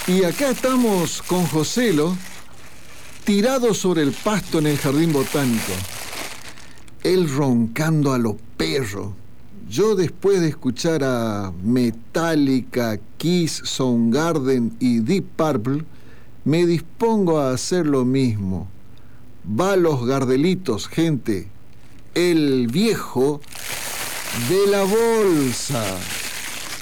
Y acá estamos con Joselo, tirado sobre el pasto en el jardín botánico. Él roncando a los perros. Yo, después de escuchar a Metallica, Kiss, Soundgarden y Deep Purple, me dispongo a hacer lo mismo. Va los Gardelitos, gente. El viejo de la bolsa.